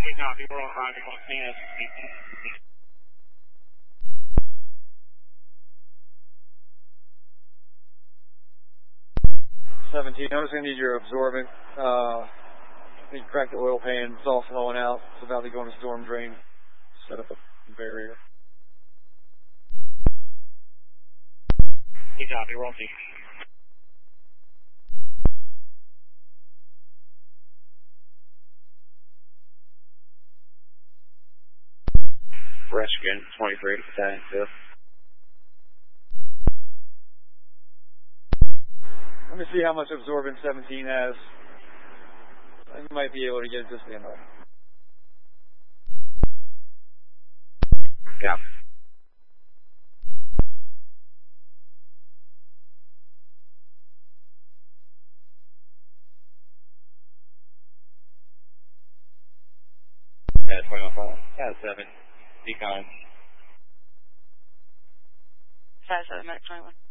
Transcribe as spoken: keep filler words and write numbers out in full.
copy. We're on five o'clock. seventeen, I'm just going to need your absorbent. Uh, need to crack the oil pan. It's all flowing out. It's about to go in a storm drain. Set up a barrier. You copy. We're on C. Rescue twenty-three, ten, fifth. Let me see how much absorbent seventeen has. I might be able to get it to stand by. Yeah. Yeah, twenty-one, yeah, seven. Decon. Five seven, Mac twenty-one.